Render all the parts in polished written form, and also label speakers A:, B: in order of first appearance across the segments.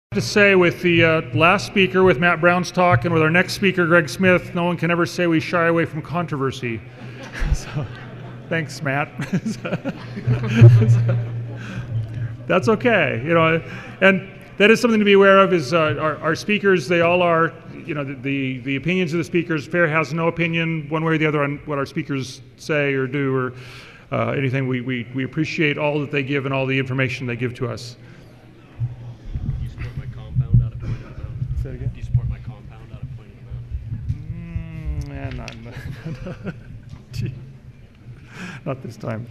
A: To say with the last speaker, with Matt Brown's talk, and with our next speaker, Greg Smith, no one can ever say we shy away from controversy. So, thanks, Matt. That's okay, and that is something to be aware of. Is our speakers? They all are, the opinions of the speakers. FAIR has no opinion one way or the other on what our speakers say or do or anything. We appreciate all that they give and all the information they give to us.
B: Say it again?
C: Do you support my compound out of point of the
A: Not this time.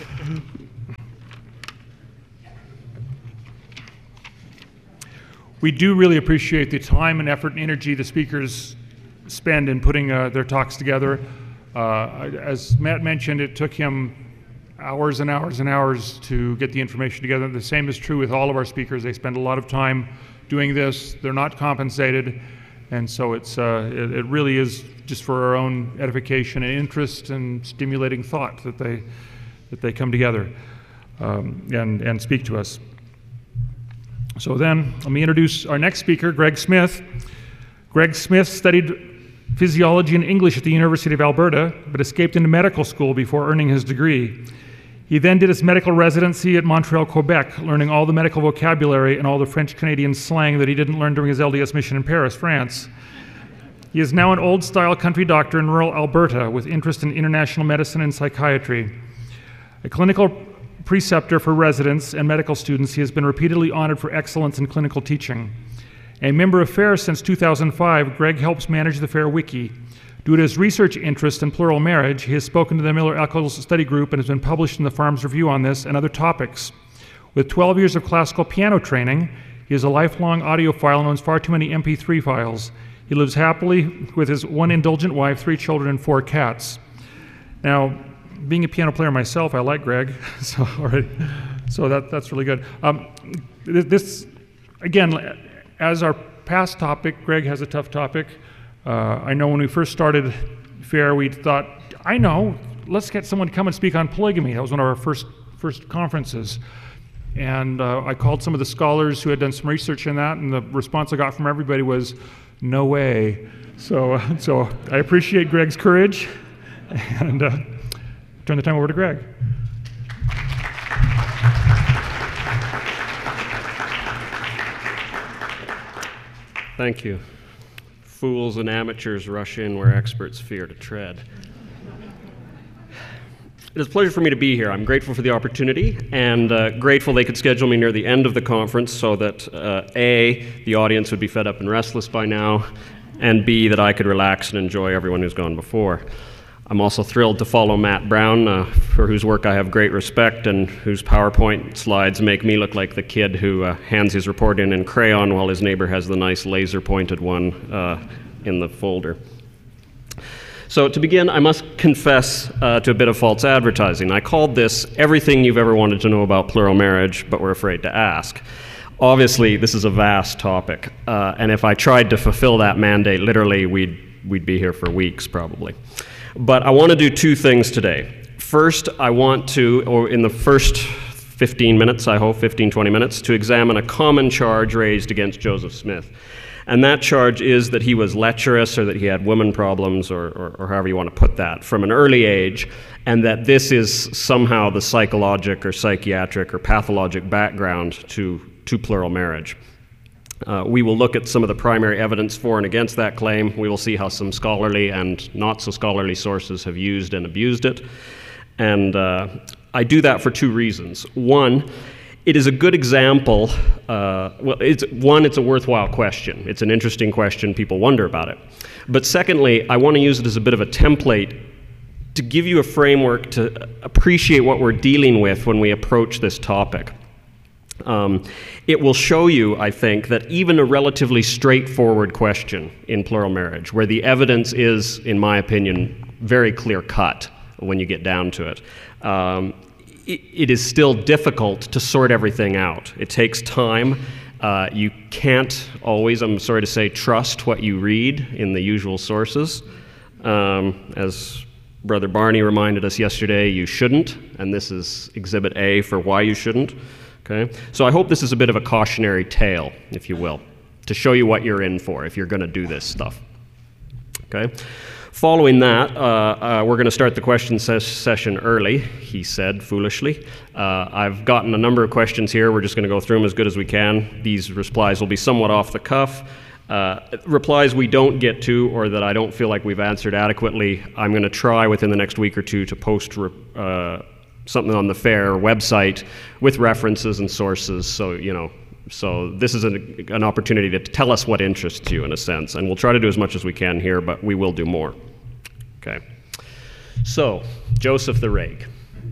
A: We do really appreciate the time and effort and energy the speakers spend in putting their talks together. As Matt mentioned, it took him hours and hours and hours to get the information together. The same is true with all of our speakers. They spend a lot of time doing this. They're not compensated, and so it really is just for our own edification and interest and stimulating thought that they come together and speak to us. So then, let me introduce our next speaker, Greg Smith. Greg Smith studied physiology and English at the University of Alberta, but escaped into medical school before earning his degree. He then did his medical residency at Montreal, Quebec, learning all the medical vocabulary and all the French-Canadian slang that he didn't learn during his LDS mission in Paris, France. He is now an old-style country doctor in rural Alberta with interest in international medicine and psychiatry. A clinical preceptor for residents and medical students, he has been repeatedly honored for excellence in clinical teaching. A member of FAIR since 2005, Greg helps manage the FAIR Wiki. Due to his research interest in plural marriage, he has spoken to the Miller-Eccles Study Group and has been published in the Farms Review on this and other topics. With 12 years of classical piano training, he is a lifelong audiophile and owns far too many MP3 files. He lives happily with his one indulgent wife, 3 children, and 4 cats. Now, being a piano player myself, I like Greg, so that's really good. This, again, as our past topic, Greg has a tough topic. I know when we first started FAIR, we thought, let's get someone to come and speak on polygamy. That was one of our first conferences. And I called some of the scholars who had done some research in that, and the response I got from everybody was, no way. So I appreciate Greg's courage, and turn the time over to Greg.
C: Thank you. Fools and amateurs rush in where experts fear to tread. It is a pleasure for me to be here. I'm grateful for the opportunity and grateful they could schedule me near the end of the conference so that A, the audience would be fed up and restless by now, and B, that I could relax and enjoy everyone who's gone before. I'm also thrilled to follow Matt Brown, for whose work I have great respect and whose PowerPoint slides make me look like the kid who hands his report in crayon while his neighbor has the nice laser-pointed one in the folder. So to begin, I must confess to a bit of false advertising. I called this Everything You've Ever Wanted to Know About Plural Marriage, but Were Afraid to Ask. Obviously, this is a vast topic, and if I tried to fulfill that mandate literally, we'd be here for weeks, probably. But I want to do 2 things today. First, I want to, or in the first 15 minutes, I hope, 15-20 minutes, to examine a common charge raised against Joseph Smith. And that charge is that he was lecherous, or that he had woman problems, or however you want to put that, from an early age, and that this is somehow the psychologic or psychiatric or pathologic background to plural marriage. We will look at some of the primary evidence for and against that claim. We will see how some scholarly and not so scholarly sources have used and abused it. And I do that for 2 reasons. One, it is a good example. It's a worthwhile question. It's an interesting question. People wonder about it. But secondly, I want to use it as a bit of a template to give you a framework to appreciate what we're dealing with when we approach this topic. It will show you, I think, that even a relatively straightforward question in plural marriage, where the evidence is, in my opinion, very clear-cut when you get down to it, it is still difficult to sort everything out. It takes time. You can't always, I'm sorry to say, trust what you read in the usual sources. As Brother Barney reminded us yesterday, you shouldn't, and this is Exhibit A for why you shouldn't. Okay? So I hope this is a bit of a cautionary tale, if you will, to show you what you're in for if you're going to do this stuff. Okay? Following that, we're going to start the question session early, he said foolishly. I've gotten a number of questions here. We're just going to go through them as good as we can. These replies will be somewhat off the cuff. Replies we don't get to or that I don't feel like we've answered adequately, I'm going to try within the next week or two to post something on the FAIR website with references and sources, so this is an opportunity to tell us what interests you, in a sense, and we'll try to do as much as we can here, but we will do more. Okay. So, Joseph the Rake.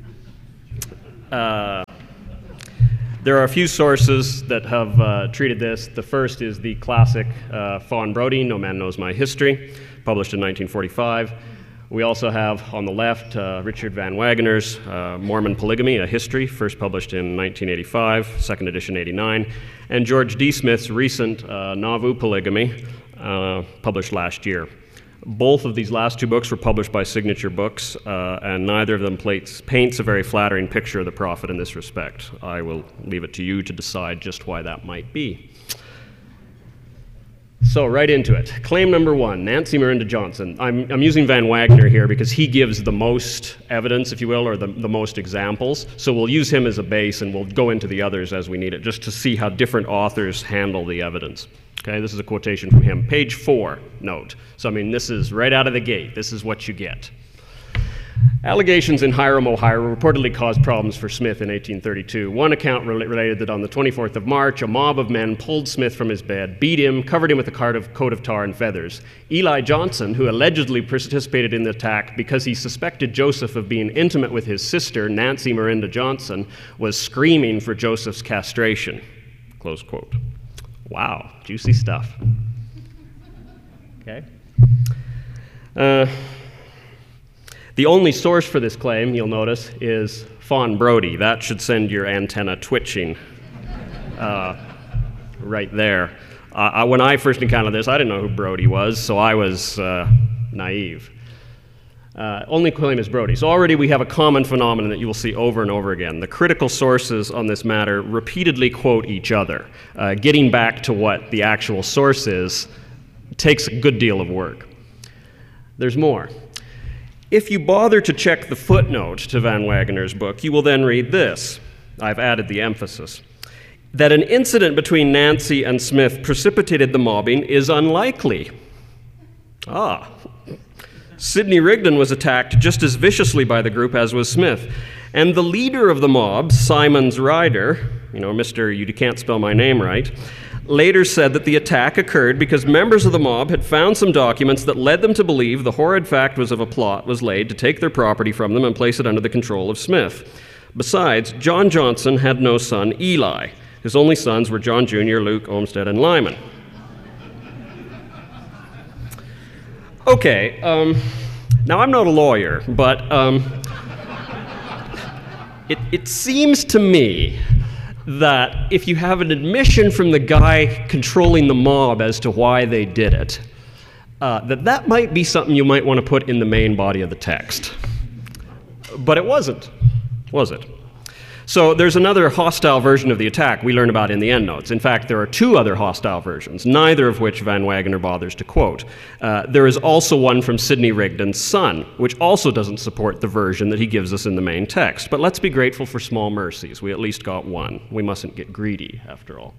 C: There are a few sources that have treated this. The first is the classic Fawn Brodie, No Man Knows My History, published in 1945. We also have, on the left, Richard Van Wagoner's Mormon Polygamy, A History, first published in 1985, second edition 89, and George D. Smith's recent Nauvoo Polygamy, published last year. Both of these last two books were published by Signature Books, and neither of them paints a very flattering picture of the prophet in this respect. I will leave it to you to decide just why that might be. So, right into it. Claim number one, Nancy Miranda Johnson. I'm using Van Wagoner here because he gives the most evidence, if you will, or the most examples. So we'll use him as a base and we'll go into the others as we need it, just to see how different authors handle the evidence. Okay, this is a quotation from him. Page 4, note. So, this is right out of the gate. This is what you get. Allegations in Hiram, Ohio reportedly caused problems for Smith in 1832. One account related that on the 24th of March, a mob of men pulled Smith from his bed, beat him, covered him with a coat of tar and feathers. Eli Johnson, who allegedly participated in the attack because he suspected Joseph of being intimate with his sister, Nancy Miranda Johnson, was screaming for Joseph's castration. Close quote. Wow, juicy stuff. Okay. The only source for this claim, you'll notice, is Fawn Brodie. That should send your antenna twitching right there. When I first encountered this, I didn't know who Brodie was, so I was naive. Only claim is Brodie. So already we have a common phenomenon that you will see over and over again. The critical sources on this matter repeatedly quote each other. Getting back to what the actual source is takes a good deal of work. There's more. If you bother to check the footnote to Van Wagoner's book, you will then read this. I've added the emphasis. That an incident between Nancy and Smith precipitated the mobbing is unlikely. Sidney Rigdon was attacked just as viciously by the group as was Smith. And the leader of the mob, Simons Ryder, Mr. You Can't Spell My Name Right, later said that the attack occurred because members of the mob had found some documents that led them to believe the horrid fact of a plot was laid to take their property from them and place it under the control of Smith. Besides, John Johnson had no son, Eli. His only sons were John Jr., Luke, Olmsted, and Lyman. Okay, now I'm not a lawyer, but it seems to me that if you have an admission from the guy controlling the mob as to why they did it, that might be something you might want to put in the main body of the text. But it wasn't, was it? So there's another hostile version of the attack we learn about in the endnotes. In fact, there are two other hostile versions, neither of which Van Wagoner bothers to quote. There is also one from Sidney Rigdon's son, which also doesn't support the version that he gives us in the main text. But let's be grateful for small mercies. We at least got one. We mustn't get greedy, after all.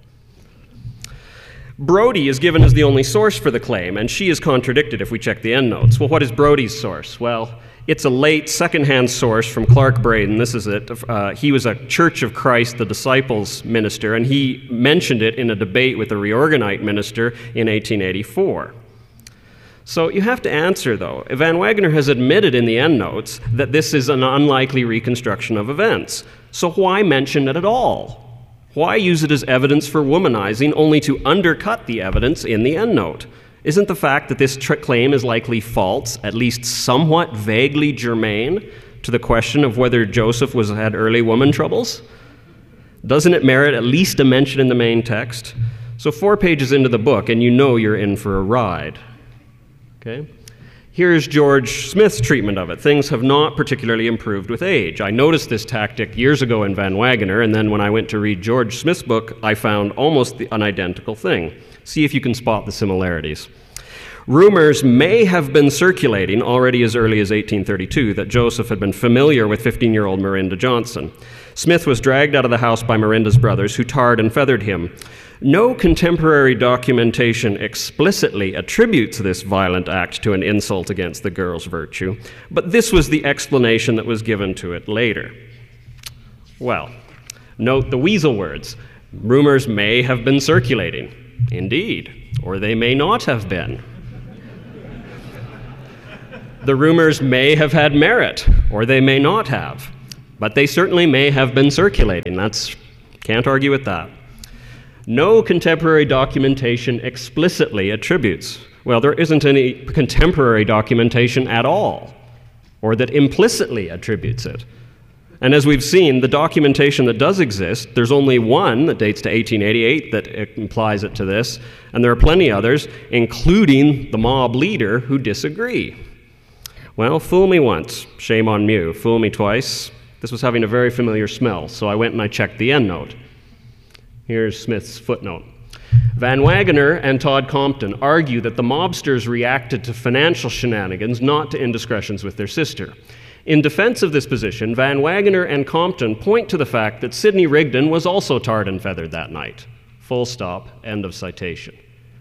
C: Brodie is given as the only source for the claim, and she is contradicted if we check the endnotes. Well, what is Brodie's source? Well, it's a late second-hand source from Clark Braden. This is it. He was a Church of Christ, the Disciples minister, and he mentioned it in a debate with a Reorganite minister in 1884. So you have to answer, though. Van Wagoner has admitted in the endnotes that this is an unlikely reconstruction of events. So why mention it at all? Why use it as evidence for womanizing only to undercut the evidence in the endnote? Isn't the fact that this claim is likely false at least somewhat vaguely germane to the question of whether Joseph had early woman troubles? Doesn't it merit at least a mention in the main text? So 4 pages into the book, and you know you're in for a ride. Okay? Here's George Smith's treatment of it. Things have not particularly improved with age. I noticed this tactic years ago in Van Wagoner, and then when I went to read George Smith's book, I found almost an identical thing. See if you can spot the similarities. Rumors may have been circulating already as early as 1832 that Joseph had been familiar with 15-year-old Marinda Johnson. Smith was dragged out of the house by Marinda's brothers, who tarred and feathered him. No contemporary documentation explicitly attributes this violent act to an insult against the girl's virtue, but this was the explanation that was given to it later. Well, note the weasel words. Rumors may have been circulating. Indeed, or they may not have been. The rumors may have had merit, or they may not have, but they certainly may have been circulating. Can't argue with that. No contemporary documentation explicitly attributes. Well, there isn't any contemporary documentation at all, or that implicitly attributes it. And as we've seen, the documentation that does exist, there's only one that dates to 1888 that implies it to this, and there are plenty others, including the mob leader, who disagree. Well, fool me once, shame on you. Fool me twice. This was having a very familiar smell, so I went and I checked the endnote. Here's Smith's footnote. Van Wagoner and Todd Compton argue that the mobsters reacted to financial shenanigans, not to indiscretions with their sister. In defense of this position, Van Wagoner and Compton point to the fact that Sidney Rigdon was also tarred and feathered that night. Full stop, end of citation.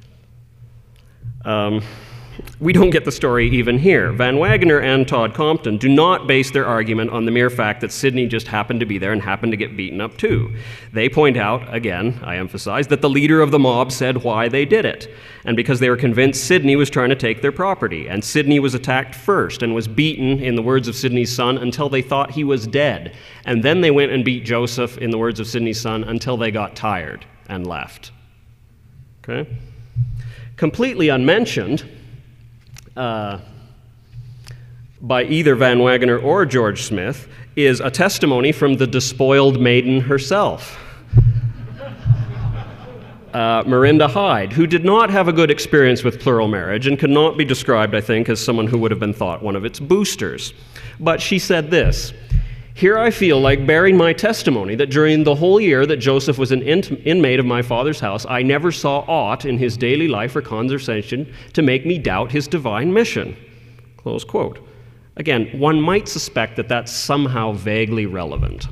C: We don't get the story even here. Van Wagoner and Todd Compton do not base their argument on the mere fact that Sidney just happened to be there and happened to get beaten up too. They point out, again, I emphasize, that the leader of the mob said why they did it, and because they were convinced Sidney was trying to take their property, and Sidney was attacked first and was beaten, in the words of Sidney's son, until they thought he was dead. And then they went and beat Joseph, in the words of Sidney's son, until they got tired and left. Okay? Completely unmentioned, by either Van Wagoner or George Smith, is a testimony from the despoiled maiden herself, Marinda Hyde, who did not have a good experience with plural marriage and could not be described, I think, as someone who would have been thought one of its boosters. But she said this: "Here I feel like bearing my testimony that during the whole year that Joseph was an inmate of my father's house, I never saw aught in his daily life or conversation to make me doubt his divine mission." Close quote. Again, one might suspect that that's somehow vaguely relevant.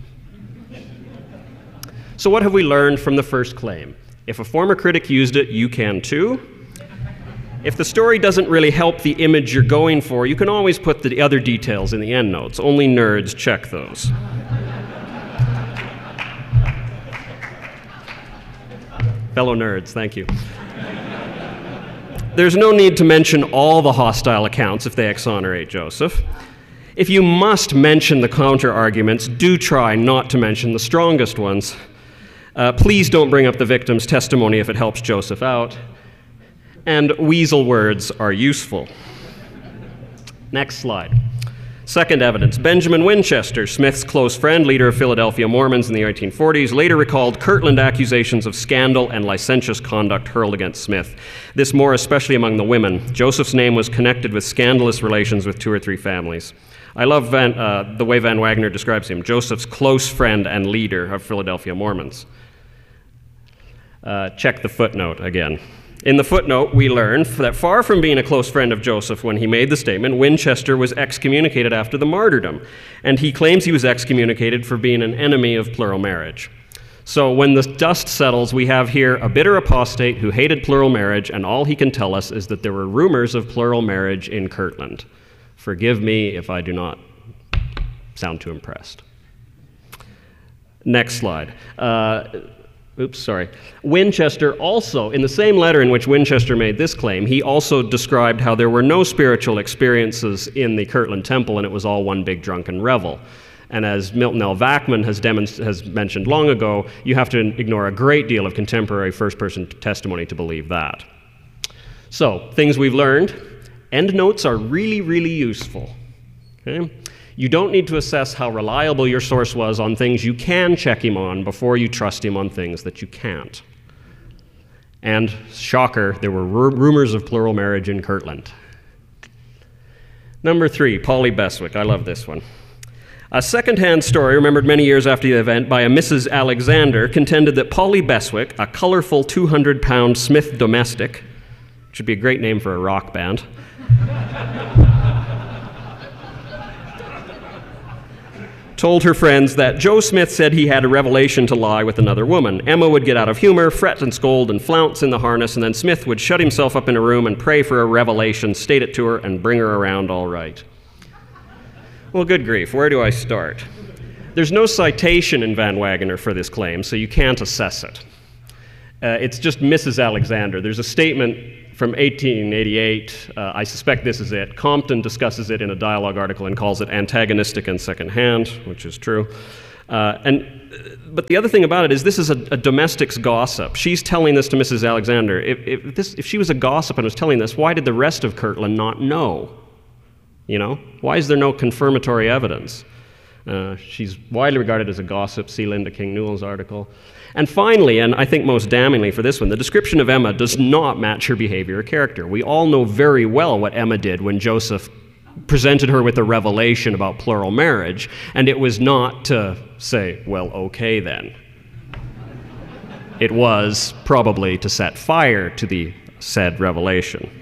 C: So what have we learned from the first claim? If a former critic used it, you can too. If the story doesn't really help the image you're going for, you can always put the other details in the endnotes. Only nerds check those. Fellow nerds, thank you. There's no need to mention all the hostile accounts if they exonerate Joseph. If you must mention the counter-arguments, do try not to mention the strongest ones. Please don't bring up the victim's testimony if it helps Joseph out. And weasel words are useful. Next slide. Second evidence. Benjamin Winchester, Smith's close friend, leader of Philadelphia Mormons in the 1840s, later recalled Kirtland accusations of scandal and licentious conduct hurled against Smith. This more especially among the women. Joseph's name was connected with scandalous relations with 2 or 3 families. I love the way Van Wagoner describes him, Joseph's close friend and leader of Philadelphia Mormons. Check the footnote again. In the footnote, we learn that far from being a close friend of Joseph when he made the statement, Winchester was excommunicated after the martyrdom, and he claims he was excommunicated for being an enemy of plural marriage. So when the dust settles, we have here a bitter apostate who hated plural marriage, and all he can tell us is that there were rumors of plural marriage in Kirtland. Forgive me if I do not sound too impressed. Next slide. Winchester also, in the same letter in which Winchester made this claim, he also described how there were no spiritual experiences in the Kirtland Temple and it was all one big drunken revel. And as Milton L. Vackman has mentioned long ago, you have to ignore a great deal of contemporary first-person testimony to believe that. So, things we've learned. Endnotes are really, really useful. Okay? You don't need to assess how reliable your source was on things you can check him on before you trust him on things that you can't. And, shocker, there were rumors of plural marriage in Kirtland. Number 3, Polly Beswick. I love this one. A second-hand story remembered many years after the event by a Mrs. Alexander contended that Polly Beswick, a colorful 200-pound Smith domestic, which would be a great name for a rock band, told her friends that Joe Smith said he had a revelation to lie with another woman. Emma would get out of humor, fret and scold and flounce in the harness, and then Smith would shut himself up in a room and pray for a revelation, state it to her, and bring her around all right. Well, good grief, where do I start? There's no citation in Van Wagoner for this claim, so you can't assess it. It's just Mrs. Alexander. There's a statement from 1888. I suspect this is it. Compton discusses it in a dialogue article and calls it antagonistic and secondhand, which is true. But the other thing about it is this is a domestic's gossip. She's telling this to Mrs. Alexander. If she was a gossip and was telling this, why did the rest of Kirtland not know? You know, why is there no confirmatory evidence? She's widely regarded as a gossip. See Linda King Newell's article. And finally, and I think most damningly for this one, the description of Emma does not match her behavior or character. We all know very well what Emma did when Joseph presented her with a revelation about plural marriage, and it was not to say, well, okay then. It was probably to set fire to the said revelation.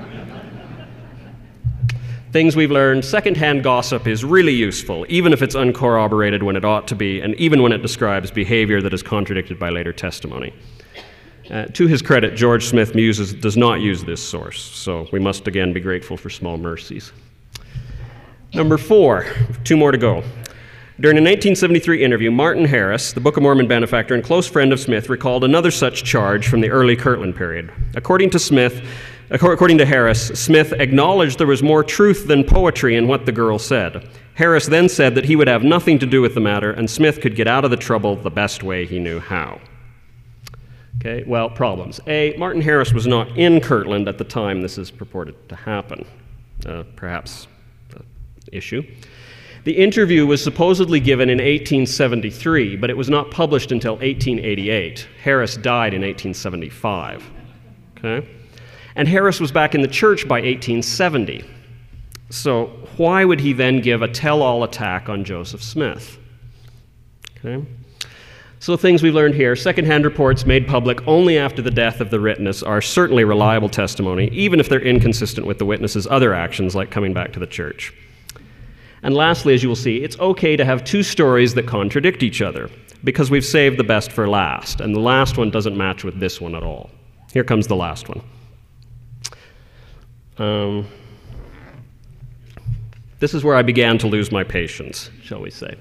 C: Things we've learned: secondhand gossip is really useful, even if it's uncorroborated when it ought to be, and even when it describes behavior that is contradicted by later testimony. To his credit, George Smith does not use this source, so we must again be grateful for small mercies. Number 4, 2 more to go. During a 1973 interview, Martin Harris, the Book of Mormon benefactor and close friend of Smith, recalled another such charge from the early Kirtland period. According to Harris, Smith acknowledged there was more truth than poetry in what the girl said. Harris then said that he would have nothing to do with the matter, and Smith could get out of the trouble the best way he knew how. Okay, well, problems. A, Martin Harris was not in Kirtland at the time this is purported to happen. Perhaps an issue. The interview was supposedly given in 1873, but it was not published until 1888. Harris died in 1875. Okay? And Harris was back in the church by 1870. So why would he then give a tell-all attack on Joseph Smith? Okay. So things we've learned here: secondhand reports made public only after the death of the witness are certainly reliable testimony, even if they're inconsistent with the witness's other actions, like coming back to the church. And lastly, as you will see, it's okay to have 2 stories that contradict each other, because we've saved the best for last, and the last one doesn't match with this one at all. Here comes the last one. This is where I began to lose my patience, shall we say.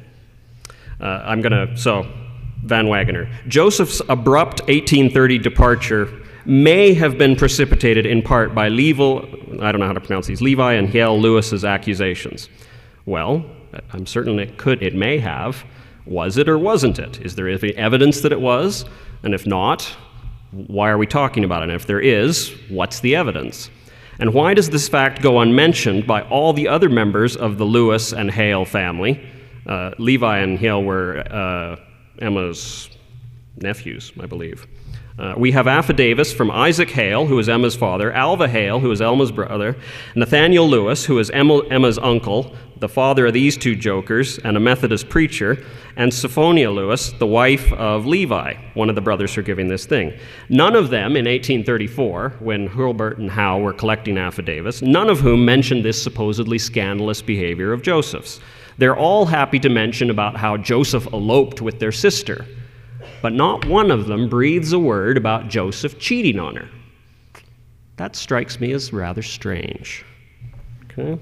C: Van Wagoner. Joseph's abrupt 1830 departure may have been precipitated in part by Levi and Hiel Lewis's accusations. Well, I'm certain it may have. Was it or wasn't it? Is there any evidence that it was? And if not, why are we talking about it? And if there is, what's the evidence? And why does this fact go unmentioned by all the other members of the Lewis and Hale family? Levi and Hale were Emma's nephews, I believe. We have affidavits from Isaac Hale, who is Emma's father, Alva Hale, who is Emma's brother, Nathaniel Lewis, who is Emma's uncle, the father of these 2 jokers, and a Methodist preacher, and Sophonia Lewis, the wife of Levi, one of the brothers for giving this thing. None of them in 1834, when Hurlburt and Howe were collecting affidavits, none of whom mentioned this supposedly scandalous behavior of Joseph's. They're all happy to mention about how Joseph eloped with their sister, but not one of them breathes a word about Joseph cheating on her. That strikes me as rather strange. Okay.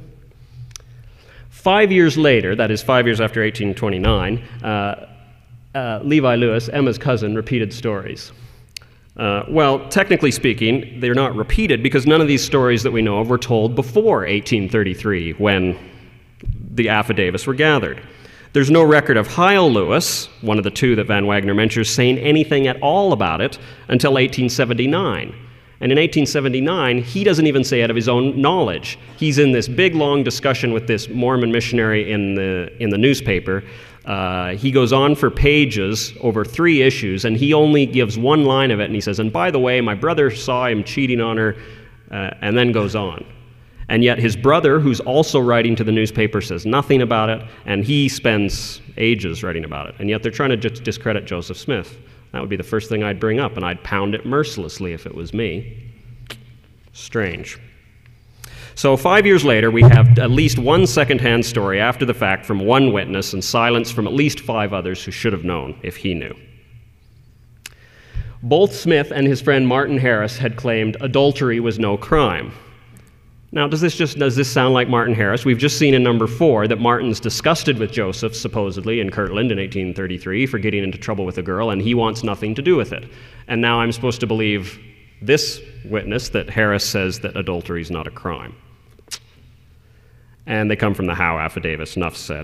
C: 5 years later, that is 5 years after 1829, Levi Lewis, Emma's cousin, repeated stories. Well, technically speaking, they're not repeated because none of these stories that we know of were told before 1833 when the affidavits were gathered. There's no record of Hiel Lewis, one of the 2 that Van Wagoner mentions, saying anything at all about it until 1879. And in 1879, he doesn't even say it of his own knowledge. He's in this big, long discussion with this Mormon missionary in the newspaper. He goes on for pages over 3 issues, and he only gives one line of it, and he says, "And by the way, my brother saw him cheating on her," and then goes on. And yet his brother, who's also writing to the newspaper, says nothing about it, and he spends ages writing about it. And yet they're trying to discredit Joseph Smith. That would be the first thing I'd bring up, and I'd pound it mercilessly if it was me. Strange. So 5 years later, we have at least one second-hand story after the fact from one witness and silence from at least 5 others who should have known if he knew. Both Smith and his friend Martin Harris had claimed adultery was no crime. Now, does this sound like Martin Harris? We've just seen in number 4 that Martin's disgusted with Joseph, supposedly, in Kirtland in 1833 for getting into trouble with a girl, and he wants nothing to do with it. And now I'm supposed to believe this witness that Harris says that adultery is not a crime. And they come from the Howe affidavits, enough said.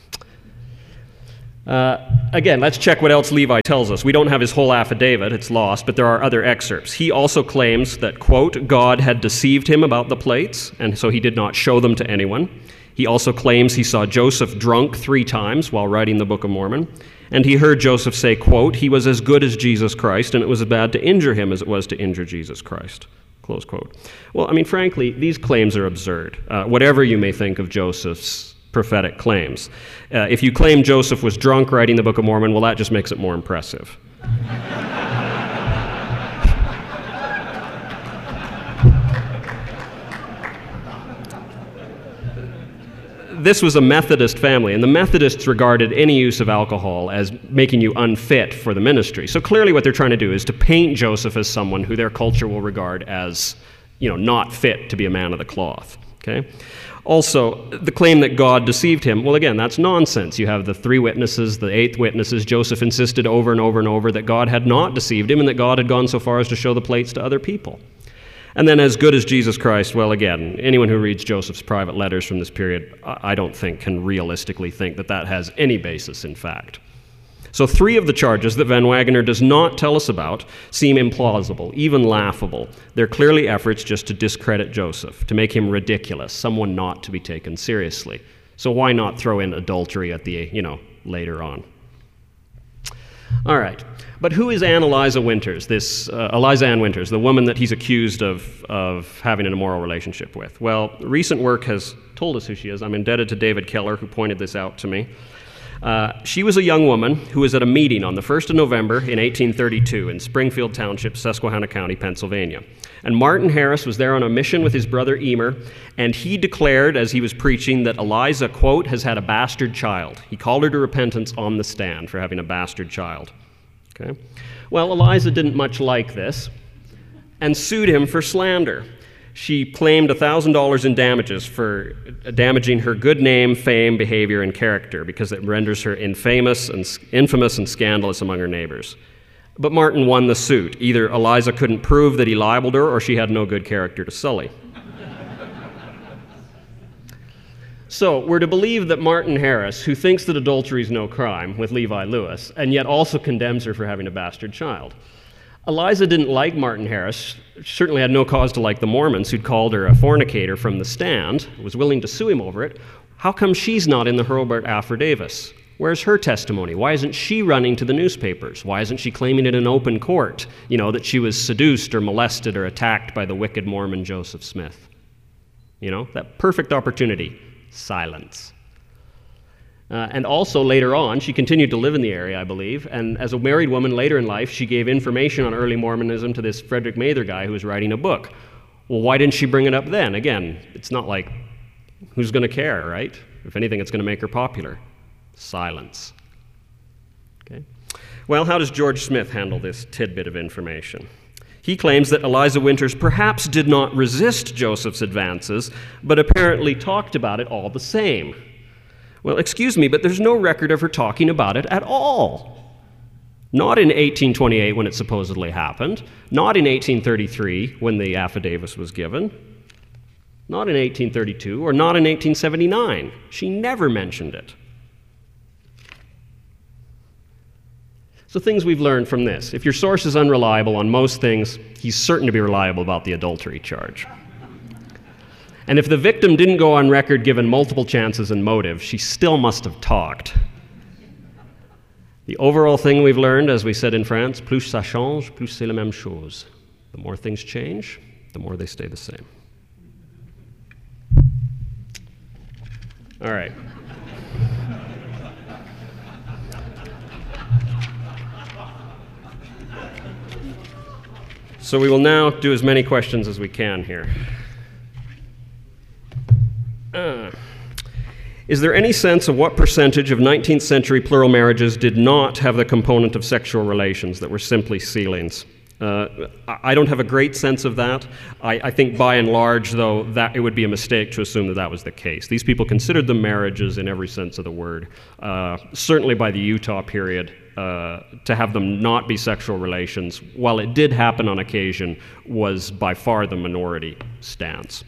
C: Again, let's check what else Levi tells us. We don't have his whole affidavit, it's lost, but there are other excerpts. He also claims that, quote, God had deceived him about the plates, and so he did not show them to anyone. He also claims he saw Joseph drunk 3 times while writing the Book of Mormon, and he heard Joseph say, quote, he was as good as Jesus Christ, and it was as bad to injure him as it was to injure Jesus Christ, close quote. Well, I mean, frankly, these claims are absurd, whatever you may think of Joseph's prophetic claims. If you claim Joseph was drunk writing the Book of Mormon, well, that just makes it more impressive. This was a Methodist family, and the Methodists regarded any use of alcohol as making you unfit for the ministry. So clearly what they're trying to do is to paint Joseph as someone who their culture will regard as, not fit to be a man of the cloth. Okay? Also, the claim that God deceived him, well, again, that's nonsense. You have the 3 witnesses, the 8th witnesses. Joseph insisted over and over and over that God had not deceived him and that God had gone so far as to show the plates to other people. And then as good as Jesus Christ, well, again, anyone who reads Joseph's private letters from this period, I don't think can realistically think that that has any basis in fact. So 3 of the charges that Van Wagener does not tell us about seem implausible, even laughable. They're clearly efforts just to discredit Joseph, to make him ridiculous, someone not to be taken seriously. So why not throw in adultery at the, later on? All right. But who is Ann Eliza Winters, this Eliza Ann Winters, the woman that he's accused of having an immoral relationship with? Well, recent work has told us who she is. I'm indebted to David Keller, who pointed this out to me. She was a young woman who was at a meeting on the 1st of November in 1832 in Springfield Township, Susquehanna County, Pennsylvania. And Martin Harris was there on a mission with his brother Emer, and he declared as he was preaching that Eliza, quote, has had a bastard child. He called her to repentance on the stand for having a bastard child. Okay? Well, Eliza didn't much like this and sued him for slander. She claimed $1,000 in damages for damaging her good name, fame, behavior, and character because it renders her infamous and scandalous among her neighbors. But Martin won the suit. Either Eliza couldn't prove that he libeled her or she had no good character to sully. So we're to believe that Martin Harris, who thinks that adultery is no crime with Levi Lewis, and yet also condemns her for having a bastard child. Eliza didn't like Martin Harris, certainly had no cause to like the Mormons who'd called her a fornicator from the stand, was willing to sue him over it. How come she's not in the Hurlburt affidavits? Where's her testimony? Why isn't she running to the newspapers? Why isn't she claiming it in open court, that she was seduced or molested or attacked by the wicked Mormon Joseph Smith? That perfect opportunity. Silence. And also later on, she continued to live in the area, I believe, and as a married woman later in life, she gave information on early Mormonism to this Frederick Mather guy who was writing a book. Well, why didn't she bring it up then? Again, it's not like, who's going to care, right? If anything, it's going to make her popular. Silence. Okay. Well, how does George Smith handle this tidbit of information? He claims that Eliza Winters perhaps did not resist Joseph's advances, but apparently talked about it all the same. Well, excuse me, but there's no record of her talking about it at all. Not in 1828 when it supposedly happened, not in 1833 when the affidavit was given, not in 1832, or not in 1879. She never mentioned it. So things we've learned from this. If your source is unreliable on most things, he's certain to be reliable about the adultery charge. And if the victim didn't go on record given multiple chances and motive, she still must have talked. The overall thing we've learned, as we said in France, plus ça change, plus c'est la même chose. The more things change, the more they stay the same. All right. So we will now do as many questions as we can here. Is there any sense of what percentage of 19th century plural marriages did not have the component of sexual relations that were simply sealings? I don't have a great sense of that. I think by and large, though, that it would be a mistake to assume that that was the case. These people considered them marriages in every sense of the word. Certainly by the Utah period, to have them not be sexual relations, while it did happen on occasion, was by far the minority stance.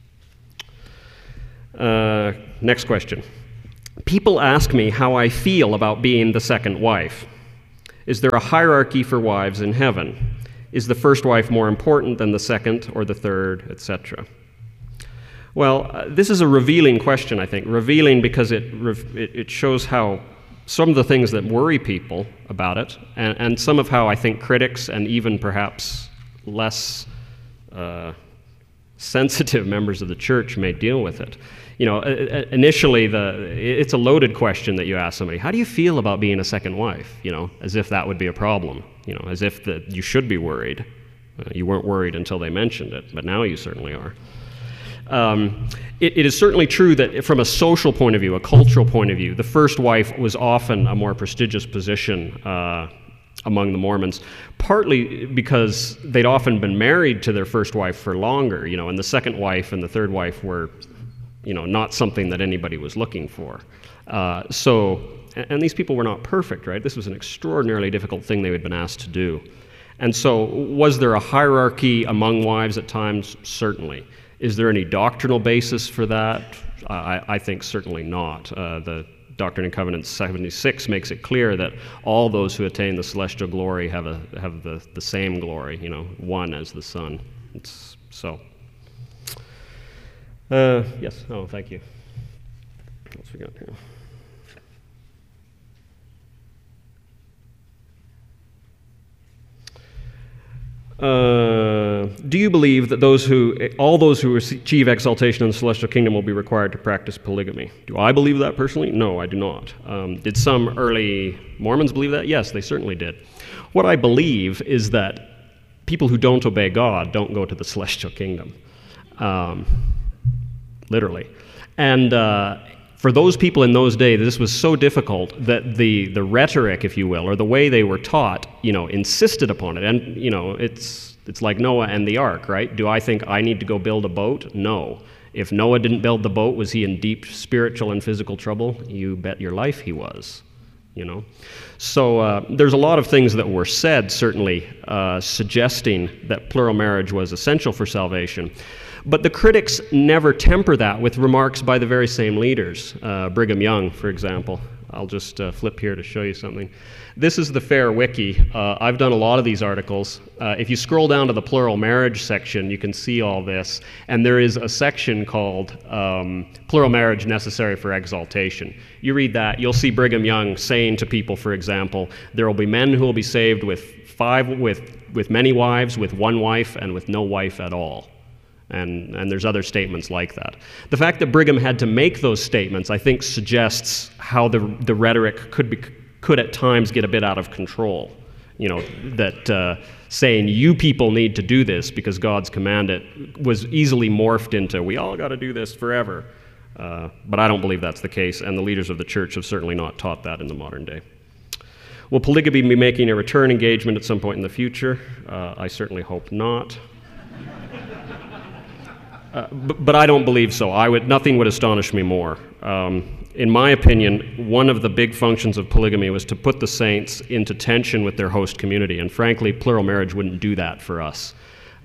C: Next question. People ask me how I feel about being the second wife. Is there a hierarchy for wives in heaven? Is the first wife more important than the second or the third, etc.? Well, this is a revealing question, I think. Revealing because it shows how some of the things that worry people about it, and some of how I think critics and even perhaps less sensitive members of the church may deal with it. You know, initially, it's a loaded question that you ask somebody. How do you feel about being a second wife? You know, as if that would be a problem. You know, as if that you should be worried. You weren't worried until they mentioned it, but now you certainly are. It is certainly true that from a social point of view, a cultural point of view, the first wife was often a more prestigious position among the Mormons, partly because they'd often been married to their first wife for longer, you know, and the second wife and the third wife were, you know, not something that anybody was looking for. And these people were not perfect, right? This was an extraordinarily difficult thing they had been asked to do. And so was there a hierarchy among wives at times? Certainly. Is there any doctrinal basis for that? I think certainly not. The Doctrine and Covenants 76 makes it clear that all those who attain the celestial glory have the same glory, you know, one as the Son. It's so. Yes. Oh, thank you. What else we got here? Do you believe that all those who achieve exaltation in the celestial kingdom will be required to practice polygamy? Do I believe that personally? No, I do not. Did some early Mormons believe that? Yes, they certainly did. What I believe is that people who don't obey God don't go to the celestial kingdom. Literally. And for those people in those days, this was so difficult that the rhetoric, if you will, or the way they were taught, you know, insisted upon it. And, you know, it's like Noah and the ark, right? Do I think I need to go build a boat? No. If Noah didn't build the boat, was he in deep spiritual and physical trouble? You bet your life he was, you know. So there's a lot of things that were said, certainly, suggesting that plural marriage was essential for salvation. But the critics never temper that with remarks by the very same leaders. Brigham Young, for example. I'll just flip here to show you something. This is the Fair Wiki. I've done a lot of these articles. If you scroll down to the plural marriage section, you can see all this. And there is a section called Plural Marriage Necessary for Exaltation. You read that, you'll see Brigham Young saying to people, for example, there will be men who will be saved with many wives, with one wife, and with no wife at all. And there's other statements like that. The fact that Brigham had to make those statements, I think, suggests how the rhetoric could at times get a bit out of control. You know, that saying you people need to do this because God's commanded was easily morphed into we all got to do this forever. But I don't believe that's the case, and the leaders of the church have certainly not taught that in the modern day. Will polygamy be making a return engagement at some point in the future? I certainly hope not. But I don't believe so. Nothing would astonish me more. In my opinion, one of the big functions of polygamy was to put the saints into tension with their host community, and frankly, plural marriage wouldn't do that for us.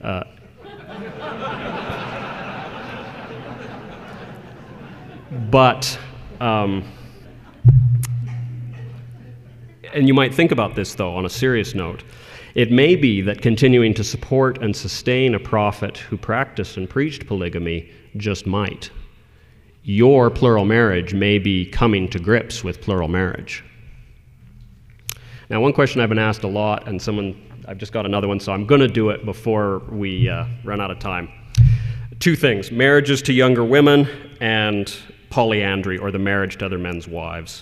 C: And you might think about this, though, on a serious note. It may be that continuing to support and sustain a prophet who practiced and preached polygamy just might. Your plural marriage may be coming to grips with plural marriage. Now, one question I've been asked a lot, and I've just got another one, so I'm going to do it before we run out of time. Two things, marriages to younger women and polyandry, or the marriage to other men's wives.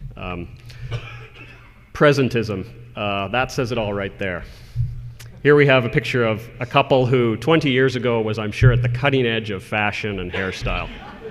C: Presentism, that says it all right there. Here we have a picture of a couple who 20 years ago was, I'm sure, at the cutting edge of fashion and hairstyle.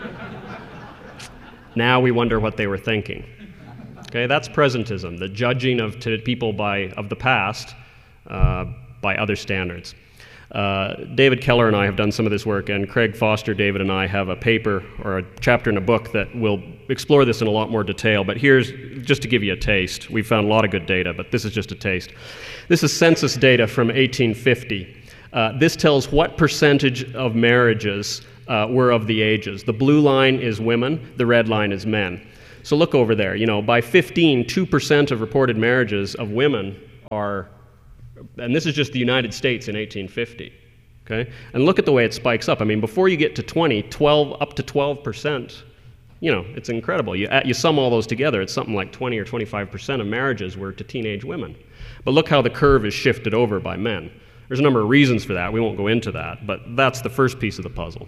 C: Now we wonder what they were thinking. Okay, that's presentism, the judging of people of the past by other standards. David Keller and I have done some of this work, and Craig Foster, David, and I have a paper or a chapter in a book that will explore this in a lot more detail. But here's, just to give you a taste, we've found a lot of good data, but this is just a taste. This is census data from 1850. This tells what percentage of marriages were of the ages. The blue line is women, the red line is men. So look over there, by 2% of reported marriages of women are, and this is just the United States in 1850, okay? And look at the way it spikes up. I mean, before you get to 12, up to 12%, it's incredible. You sum all those together, it's something like 20 or 25% of marriages were to teenage women. But look how the curve is shifted over by men. There's a number of reasons for that. We won't go into that, but that's the first piece of the puzzle.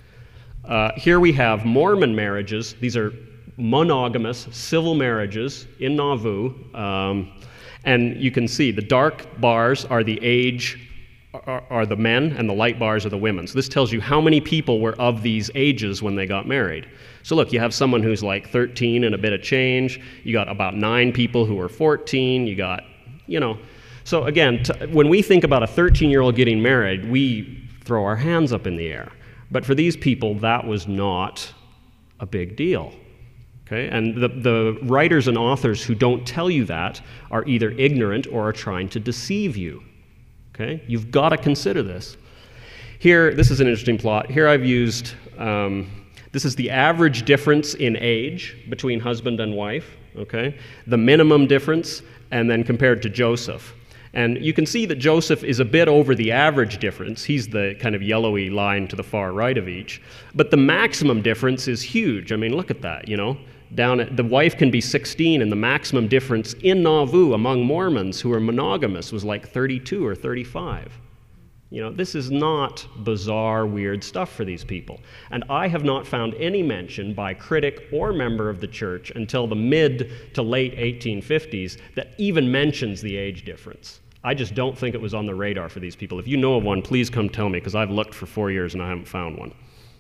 C: Here we have Mormon marriages. These are monogamous civil marriages in Nauvoo. And you can see the dark bars are the age, are the men, and the light bars are the women. So this tells you how many people were of these ages when they got married. So look, you have someone who's like 13 and a bit of change. You got about 9 people who are 14. You got, So again, when we think about a 13-year-old getting married, we throw our hands up in the air. But for these people, that was not a big deal. Okay? And the writers and authors who don't tell you that are either ignorant or are trying to deceive you. Okay? You've got to consider this. Here, this is an interesting plot. Here I've used, this is the average difference in age between husband and wife, okay? The minimum difference, and then compared to Joseph. And you can see that Joseph is a bit over the average difference. He's the kind of yellowy line to the far right of each. But the maximum difference is huge. I mean, look at that, the wife can be 16, and the maximum difference in Nauvoo among Mormons who are monogamous was like 32 or 35. This is not bizarre, weird stuff for these people. And I have not found any mention by critic or member of the church until the mid to late 1850s that even mentions the age difference. I just don't think it was on the radar for these people. If you know of one, please come tell me, because I've looked for 4 years and I haven't found one.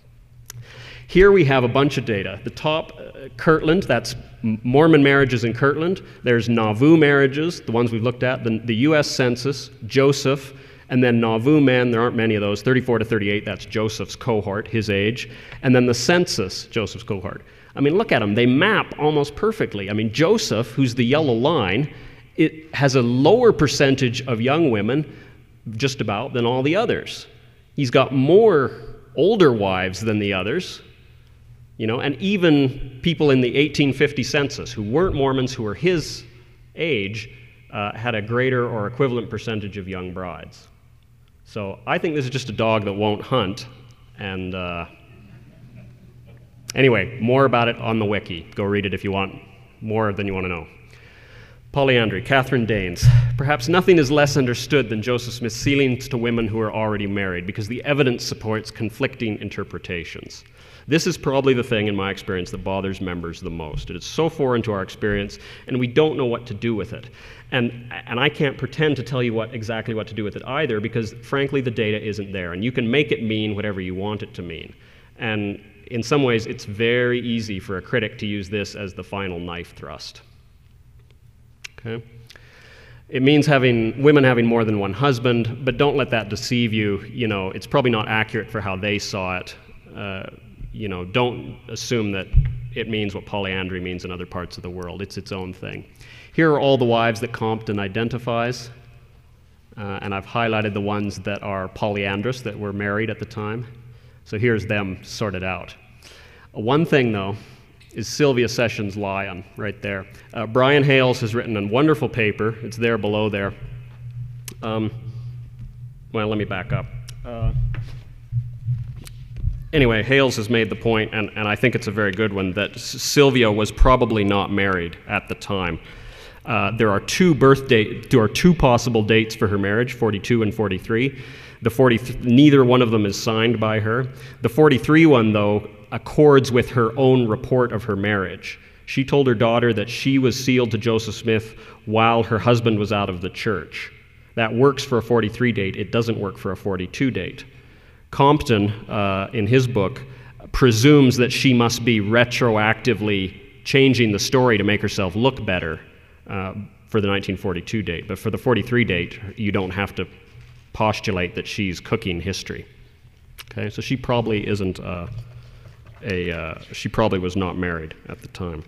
C: Here we have a bunch of data. The top, Kirtland, that's Mormon marriages in Kirtland. There's Nauvoo marriages, the ones we've looked at, the U.S. Census, Joseph, and then Nauvoo men, there aren't many of those, 34 to 38, that's Joseph's cohort, his age. And then the census, Joseph's cohort. I mean, look at them, they map almost perfectly. I mean, Joseph, who's the yellow line, it has a lower percentage of young women, just about, than all the others. He's got more older wives than the others, and even people in the 1850 census who weren't Mormons, who were his age, had a greater or equivalent percentage of young brides. So I think this is just a dog that won't hunt. And anyway, more about it on the wiki. Go read it if you want more than you want to know. Polyandry, Catherine Danes. Perhaps nothing is less understood than Joseph Smith's ceilings to women who are already married, because the evidence supports conflicting interpretations. This is probably the thing, in my experience, that bothers members the most. It is so foreign to our experience, and we don't know what to do with it. And I can't pretend to tell you exactly what to do with it either, because, frankly, the data isn't there. And you can make it mean whatever you want it to mean. And in some ways, it's very easy for a critic to use this as the final knife thrust. Okay? It means women having more than one husband, but don't let that deceive you. It's probably not accurate for how they saw it. Don't assume that it means what polyandry means in other parts of the world. It's its own thing. Here are all the wives that Compton identifies, and I've highlighted the ones that are polyandrous, that were married at the time. So here's them sorted out. One thing, though, is Sylvia Sessions' Lion, right there. Brian Hales has written a wonderful paper. It's there below there. Well, let me back up. Anyway, Hales has made the point, and I think it's a very good one, that Sylvia was probably not married at the time. There are two possible dates for her marriage, 42 and 43. Neither one of them is signed by her. The 43 one, though, accords with her own report of her marriage. She told her daughter that she was sealed to Joseph Smith while her husband was out of the church. That works for a 43 date. It doesn't work for a 42 date. Compton, in his book, presumes that she must be retroactively changing the story to make herself look better for the 1942 date. But for the 43 date, you don't have to postulate that she's cooking history. Okay, so she probably isn't she probably was not married at the time.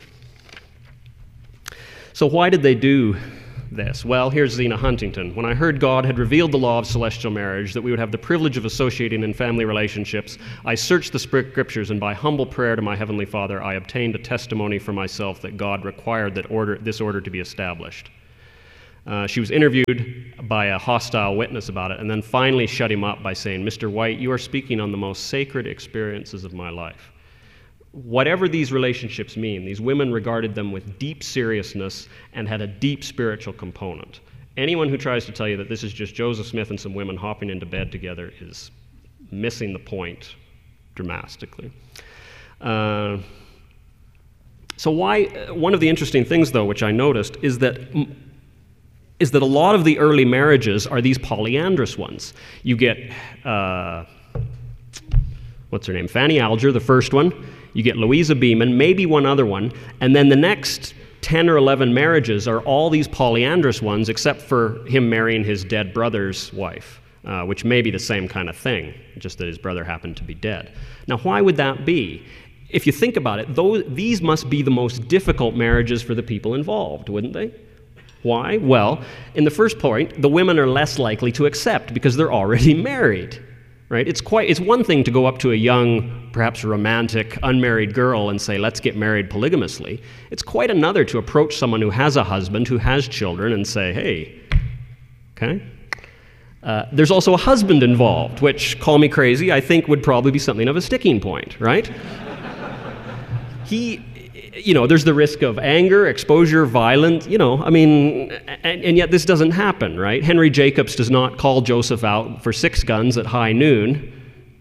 C: So why did they do this? Well, here's Zena Huntington. When I heard God had revealed the law of celestial marriage, that we would have the privilege of associating in family relationships, I searched the scriptures, and by humble prayer to my Heavenly Father, I obtained a testimony for myself that God required this order to be established. She was interviewed by a hostile witness about it, and then finally shut him up by saying, "Mr. White, you are speaking on the most sacred experiences of my life." Whatever these relationships mean, these women regarded them with deep seriousness and had a deep spiritual component. Anyone who tries to tell you that this is just Joseph Smith and some women hopping into bed together is missing the point dramatically. So one of the interesting things, though, which I noticed, is that a lot of the early marriages are these polyandrous ones. You get, what's her name? Fanny Alger, the first one. You get Louisa Beaman, maybe one other one, and then the next 10 or 11 marriages are all these polyandrous ones, except for him marrying his dead brother's wife, which may be the same kind of thing, just that his brother happened to be dead. Now, why would that be? If you think about it, these must be the most difficult marriages for the people involved, wouldn't they? Why? Well, in the first point, the women are less likely to accept because they're already married. Right? It's one thing to go up to a young, perhaps romantic, unmarried girl and say, let's get married polygamously. It's quite another to approach someone who has a husband, who has children, and say, hey, okay? There's also a husband involved, which, call me crazy, I think would probably be something of a sticking point, right? There's the risk of anger, exposure, violence, and yet this doesn't happen, right? Henry Jacobs does not call Joseph out for 6 guns at high noon.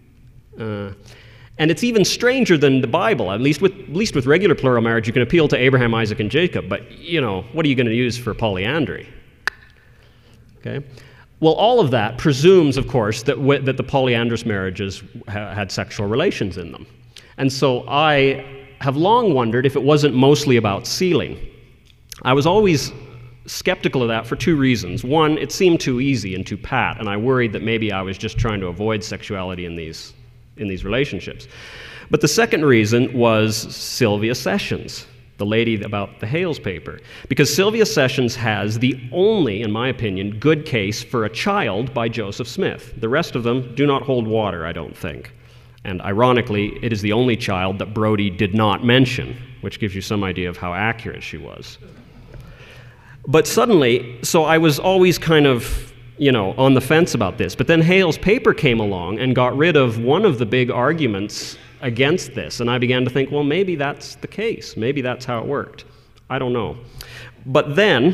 C: And it's even stranger than the Bible. At least with regular plural marriage, you can appeal to Abraham, Isaac, and Jacob, but, what are you going to use for polyandry? Okay? Well, all of that presumes, of course, that the polyandrous marriages had sexual relations in them. And so I have long wondered if it wasn't mostly about sealing. I was always skeptical of that for 2 reasons. One, it seemed too easy and too pat, and I worried that maybe I was just trying to avoid sexuality in these relationships. But the second reason was Sylvia Sessions, the lady about the Hales paper, because Sylvia Sessions has the only, in my opinion, good case for a child by Joseph Smith. The rest of them do not hold water, I don't think. And ironically, it is the only child that Brodie did not mention, which gives you some idea of how accurate she was. But suddenly, so I was always kind of, on the fence about this. But then Hale's paper came along and got rid of one of the big arguments against this. And I began to think, well, maybe that's the case. Maybe that's how it worked. I don't know. But then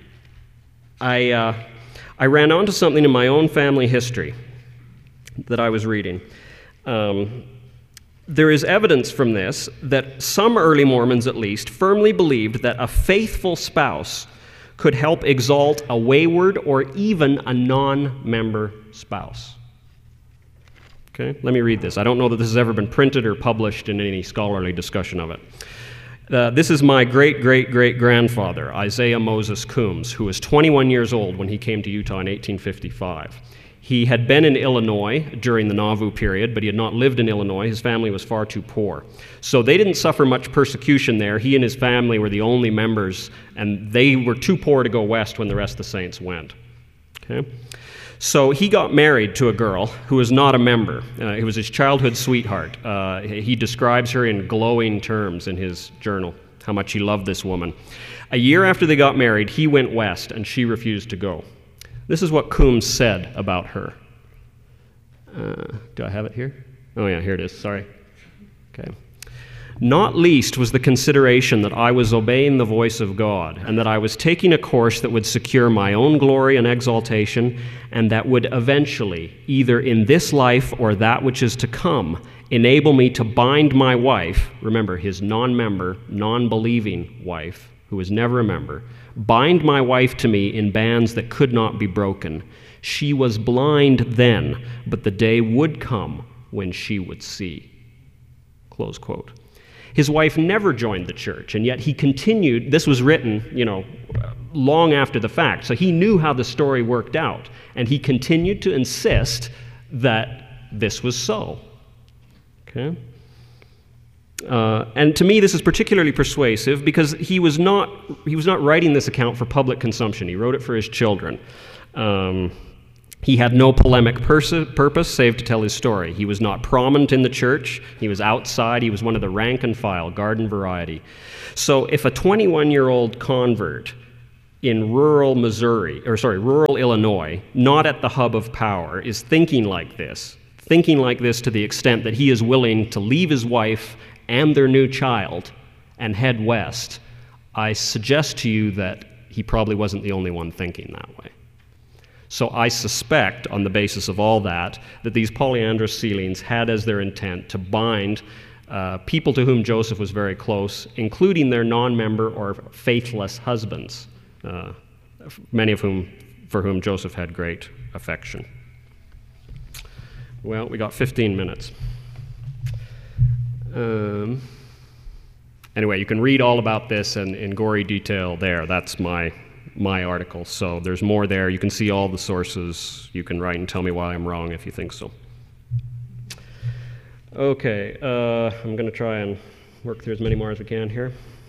C: I ran onto something in my own family history that I was reading. There is evidence from this that some early Mormons, at least, firmly believed that a faithful spouse could help exalt a wayward or even a non-member spouse. Okay, let me read this. I don't know that this has ever been printed or published in any scholarly discussion of it. This is my great-great-great-grandfather, Isaiah Moses Coombs, who was 21 years old when he came to Utah in 1855. He had been in Illinois during the Nauvoo period, but he had not lived in Illinois. His family was far too poor. So they didn't suffer much persecution there. He and his family were the only members, and they were too poor to go west when the rest of the saints went. Okay? So he got married to a girl who was not a member. It was his childhood sweetheart. He describes her in glowing terms in his journal, how much he loved this woman. A year after they got married, he went west, and she refused to go. This is what Coombs said about her. Do I have it here? Oh yeah, here it is, sorry. Okay. Not least was the consideration that I was obeying the voice of God, and that I was taking a course that would secure my own glory and exaltation, and that would eventually, either in this life or that which is to come, enable me to bind my wife, remember his non-member, non-believing wife, who was never a member, bind my wife to me in bands that could not be broken. She was blind then, but the day would come when she would see. Close quote. His wife never joined the church, and yet he continued. This was written, long after the fact, so he knew how the story worked out, and he continued to insist that this was so. Okay? And to me, this is particularly persuasive because he was not writing this account for public consumption. He wrote it for his children. He had no polemic purpose save to tell his story. He was not prominent in the church. He was outside. He was one of the rank and file, garden variety. So if a 21-year-old convert in rural Illinois, not at the hub of power, is thinking like this to the extent that he is willing to leave his wife and their new child and head west, I suggest to you that he probably wasn't the only one thinking that way. So I suspect, on the basis of all that these polyandrous sealings had as their intent to bind people to whom Joseph was very close, including their non-member or faithless husbands, many of whom, for whom Joseph had great affection. Well, we got 15 minutes. Anyway, you can read all about this in gory detail there. That's my article. So there's more there. You can see all the sources. You can write and tell me why I'm wrong if you think so. Okay, I'm going to try and work through as many more as we can here.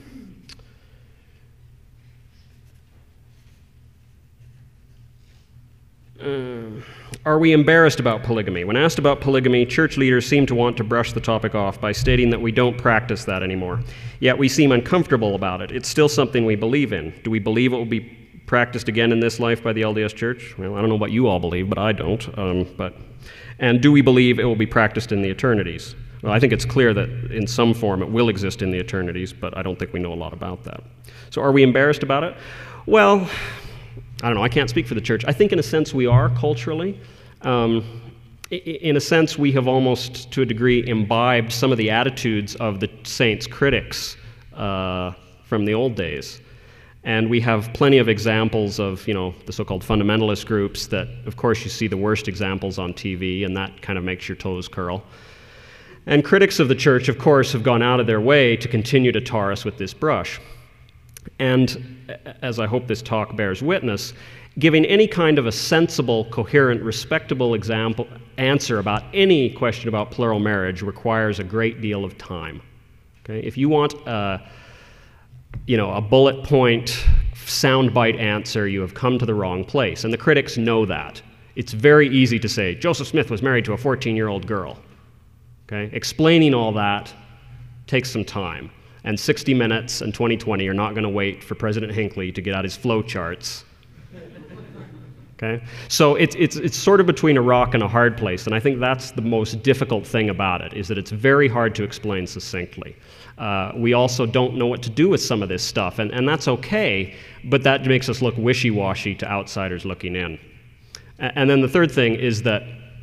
C: Are we embarrassed about polygamy? When asked about polygamy, church leaders seem to want to brush the topic off by stating that we don't practice that anymore. Yet we seem uncomfortable about it. It's still something we believe in. Do we believe it will be practiced again in this life by the LDS Church? Well, I don't know what you all believe, but I don't. And do we believe it will be practiced in the eternities? Well, I think it's clear that in some form it will exist in the eternities, but I don't think we know a lot about that. So are we embarrassed about it? Well, I don't know, I can't speak for the church. I think in a sense we are culturally. In a sense, we have almost, to a degree, imbibed some of the attitudes of the saints' critics from the old days. And we have plenty of examples of, the so-called fundamentalist groups that, of course, you see the worst examples on TV, and that kind of makes your toes curl. And critics of the church, of course, have gone out of their way to continue to tar us with this brush. And as I hope this talk bears witness, giving any kind of a sensible, coherent, respectable answer about any question about plural marriage requires a great deal of time. Okay? If you want a bullet point, soundbite answer, you have come to the wrong place. And the critics know that. It's very easy to say, Joseph Smith was married to a 14-year-old girl. Okay? Explaining all that takes some time. And 60 Minutes and 2020 are not going to wait for President Hinckley to get out his flow charts. Okay? So it's sort of between a rock and a hard place, and I think that's the most difficult thing about it, is that it's very hard to explain succinctly. We also don't know what to do with some of this stuff, and that's okay, but that makes us look wishy-washy to outsiders looking in. And then the third thing is that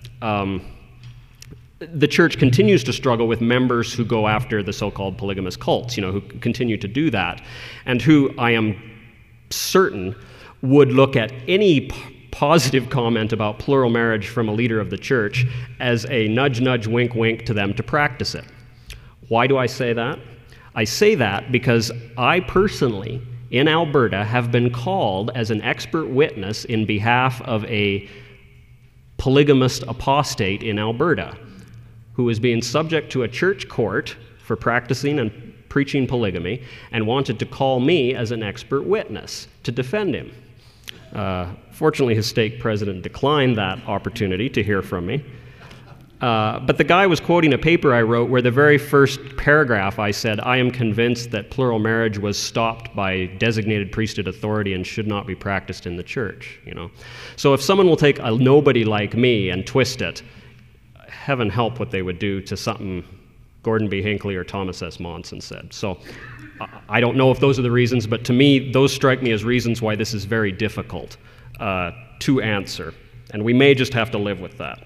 C: the church continues to struggle with members who go after the so-called polygamous cults, who continue to do that, and who I am certain would look at any positive comment about plural marriage from a leader of the church as a nudge, nudge, wink, wink to them to practice it. Why do I say that? I say that because I personally, in Alberta, have been called as an expert witness in behalf of a polygamist apostate in Alberta who is being subject to a church court for practicing and preaching polygamy and wanted to call me as an expert witness to defend him. Fortunately, his stake president declined that opportunity to hear from me. But the guy was quoting a paper I wrote where the very first paragraph I said, I am convinced that plural marriage was stopped by designated priesthood authority and should not be practiced in the church. So if someone will take a nobody like me and twist it, heaven help what they would do to something Gordon B. Hinckley or Thomas S. Monson said. So I don't know if those are the reasons, but to me, those strike me as reasons why this is very difficult to answer. And we may just have to live with that.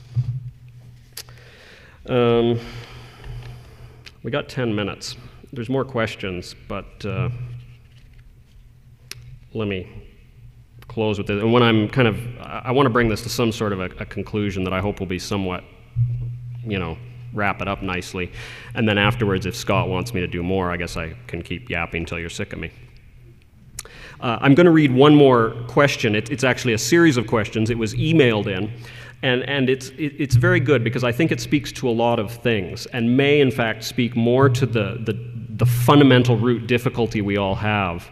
C: We got 10 minutes. There's more questions, but let me close with this. And when I want to bring this to some sort of a conclusion that I hope will be somewhat, wrap it up nicely. And then afterwards, if Scott wants me to do more, I guess I can keep yapping until you're sick of me. I'm going to read one more question. It's actually a series of questions. It was emailed in, and it's very good because I think it speaks to a lot of things and may, in fact, speak more to the fundamental root difficulty we all have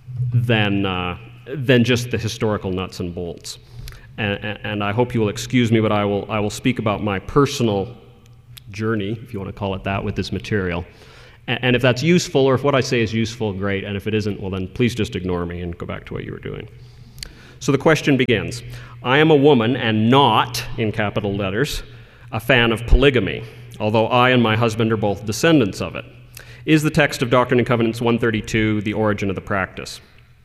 C: than just the historical nuts and bolts. And I hope you will excuse me, but I will speak about my personal journey, if you want to call it that, with this material. And if that's useful, or if what I say is useful, great. And if it isn't, well then please just ignore me and go back to what you were doing. So the question begins. I am a woman and not, in capital letters, a fan of polygamy, although I and my husband are both descendants of it. Is the text of Doctrine and Covenants 132 the origin of the practice?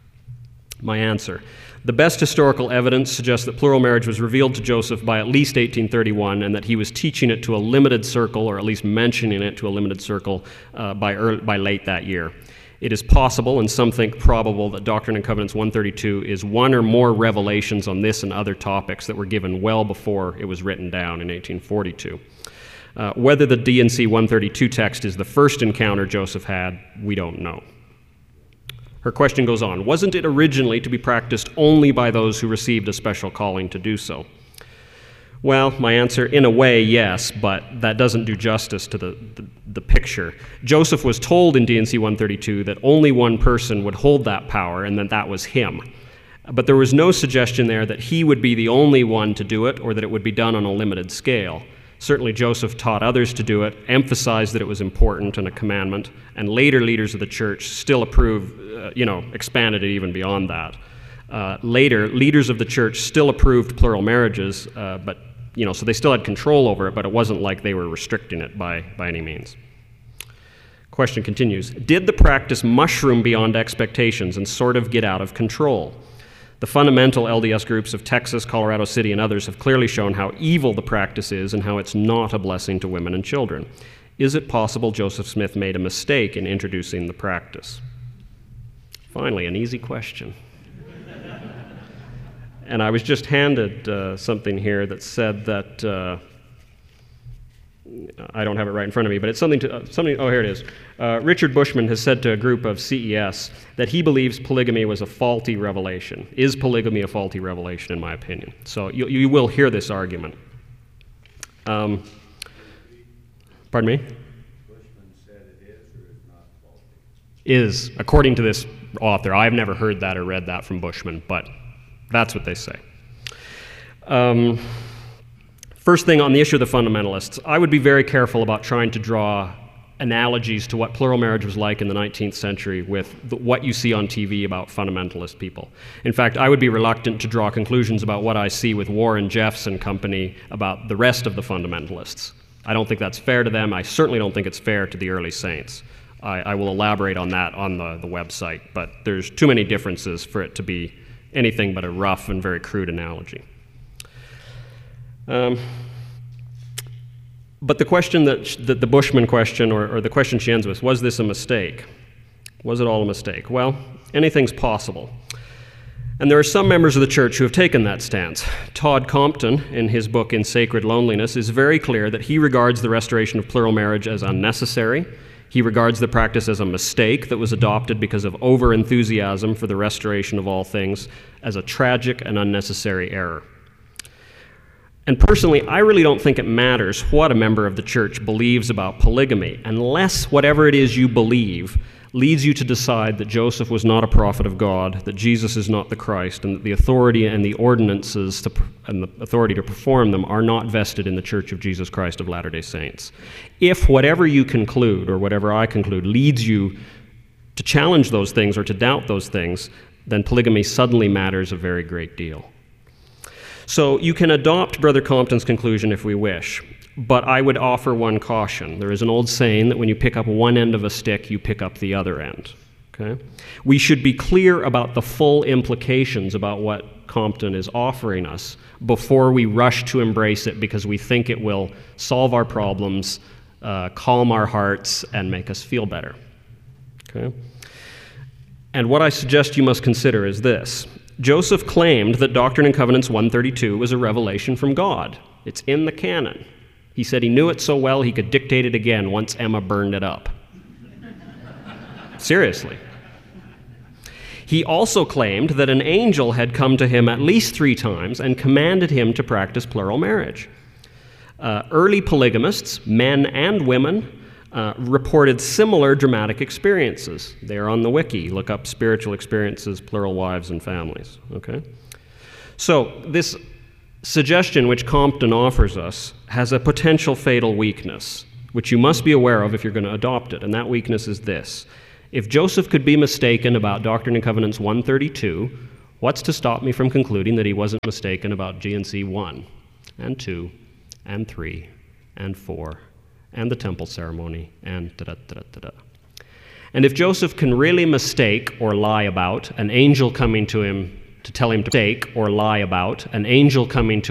C: My answer. The best historical evidence suggests that plural marriage was revealed to Joseph by at least 1831 and that he was teaching it to a limited circle, or at least mentioning it to a limited circle, by late that year. It is possible, and some think probable, that Doctrine and Covenants 132 is one or more revelations on this and other topics that were given well before it was written down in 1842. Whether the D&C 132 text is the first encounter Joseph had, we don't know. Her question goes on. Wasn't it originally to be practiced only by those who received a special calling to do so? Well, my answer, in a way, yes, but that doesn't do justice to the picture. Joseph was told in D&C 132 that only one person would hold that power, and that was him. But there was no suggestion there that he would be the only one to do it, or that it would be done on a limited scale. Certainly Joseph taught others to do it, emphasized that it was important and a commandment, and later leaders of the church still expanded it even beyond that. Later, leaders of the church still approved plural marriages, so they still had control over it, but it wasn't like they were restricting it by any means. Question continues. Did the practice mushroom beyond expectations and sort of get out of control? The fundamental LDS groups of Texas, Colorado City, and others have clearly shown how evil the practice is and how it's not a blessing to women and children. Is it possible Joseph Smith made a mistake in introducing the practice? Finally, an easy question. And I was just handed something here that said that, I don't have it right in front of me, but it's something, oh, here it is. Richard Bushman has said to a group of CES that he believes polygamy was a faulty revelation. Is polygamy a faulty revelation, in my opinion? So you will hear this argument. Pardon me?
D: Bushman said it is or is not faulty?
C: Is, according to this author. I've never heard that or read that from Bushman, but that's what they say. First thing on the issue of the fundamentalists, I would be very careful about trying to draw analogies to what plural marriage was like in the 19th century with what you see on TV about fundamentalist people. In fact, I would be reluctant to draw conclusions about what I see with Warren Jeffs and company about the rest of the fundamentalists. I don't think that's fair to them. I certainly don't think it's fair to the early saints. I will elaborate on that on the website, but there's too many differences for it to be anything but a rough and very crude analogy. But the question that the Bushman question, or the question she ends with, was this a mistake? Was it all a mistake? Well, anything's possible. And there are some members of the church who have taken that stance. Todd Compton, in his book In Sacred Loneliness, is very clear that he regards the restoration of plural marriage as unnecessary. He regards the practice as a mistake that was adopted because of over-enthusiasm for the restoration of all things, as a tragic and unnecessary error. And personally, I really don't think it matters what a member of the church believes about polygamy, unless whatever it is you believe leads you to decide that Joseph was not a prophet of God, that Jesus is not the Christ, and that the authority and the ordinances and the authority to perform them are not vested in the Church of Jesus Christ of Latter-day Saints. If whatever you conclude, or whatever I conclude, leads you to challenge those things or to doubt those things, then polygamy suddenly matters a very great deal. So you can adopt Brother Compton's conclusion if we wish, but I would offer one caution. There is an old saying that when you pick up one end of a stick, you pick up the other end. Okay? We should be clear about the full implications about what Compton is offering us before we rush to embrace it because we think it will solve our problems, calm our hearts, and make us feel better. Okay? And what I suggest you must consider is this. Joseph claimed that Doctrine and Covenants 132 was a revelation from God. It's in the canon. He said he knew it so well he could dictate it again once Emma burned it up. Seriously. He also claimed that an angel had come to him at least 3 times and commanded him to practice plural marriage. Early polygamists, men and women, reported similar dramatic experiences. They are on the wiki. Look up spiritual experiences, plural wives and families. Okay? So this suggestion which Compton offers us has a potential fatal weakness, which you must be aware of if you're going to adopt it, and that weakness is this. If Joseph could be mistaken about Doctrine and Covenants 132, what's to stop me from concluding that he wasn't mistaken about G&C 1 and 2 and 3 and 4 and the temple ceremony and da-da-da-da-da-da. And if Joseph can really mistake or lie about an angel coming to him to tell him to mistake or lie about an angel coming to